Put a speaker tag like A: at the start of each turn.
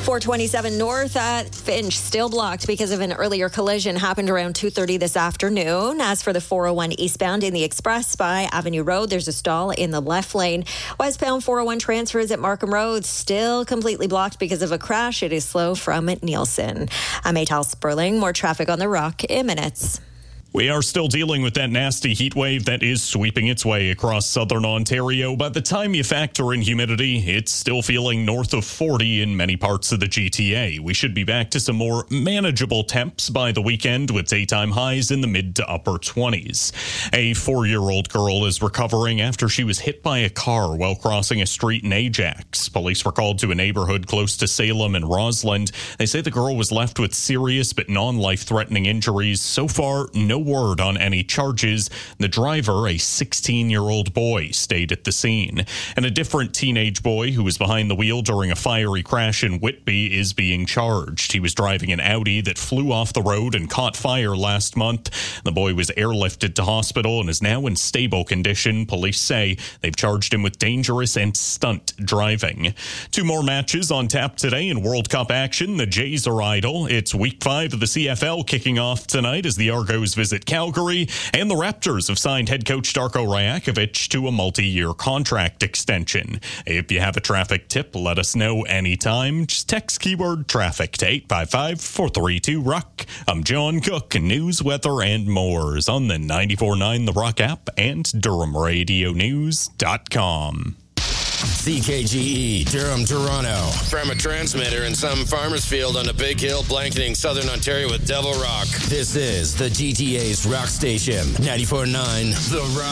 A: 427 north at Finch, still blocked because of an earlier collision happened around 2:30 this afternoon. As for the 401 eastbound in the Express by Avenue Road, there's a stall in the left lane. Westbound 401 transfers at Markham Road still completely blocked because of a crash. It is slow from Nielsen. I'm Atal Sperling. More traffic on the Rock in minutes.
B: We are still dealing with that nasty heat wave that is sweeping its way across southern Ontario. By the time you factor in humidity, it's still feeling north of 40 in many parts of the GTA. We should be back to some more manageable temps by the weekend with daytime highs in the mid to upper 20s. A 4-year-old girl is recovering after she was hit by a car while crossing a street in Ajax. Police were called to a neighborhood close to Salem and Roseland. They say the girl was left with serious but non-life-threatening injuries. So far, no word on any charges. The driver, a 16-year-old boy, stayed at the scene. And a different teenage boy who was behind the wheel during a fiery crash in Whitby is being charged. He was driving an Audi that flew off the road and caught fire last month. The boy was airlifted to hospital and is now in stable condition. Police say they've charged him with dangerous and stunt driving. 2 more matches on tap today in World Cup action. The Jays are idle. It's Week 5 of the CFL kicking off tonight as the Argos visit Calgary, and the Raptors have signed head coach Darko Rajakovic to a multi-year contract extension. If you have a traffic tip, let us know anytime. Just text keyword traffic to 855-432-ROCK. I'm John Cook, news, weather, and more on the 94.9 The Rock app and DurhamRadioNews.com.
C: CKGE, Durham, Toronto. From a transmitter in some farmer's field on a big hill blanketing southern Ontario with Devil Rock. This is the GTA's rock station, 94.9 The Rock.